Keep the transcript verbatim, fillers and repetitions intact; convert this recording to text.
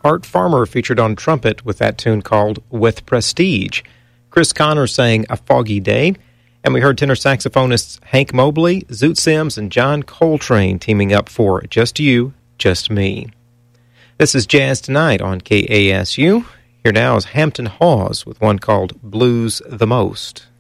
Art Farmer featured on trumpet with that tune called With Prestige. Chris Connor sang A Foggy Day. And we heard tenor saxophonists Hank Mobley, Zoot Sims, and John Coltrane teaming up for Just You, Just Me. This is Jazz Tonight on K A S U. Here now is Hampton Hawes with one called Blues the Most.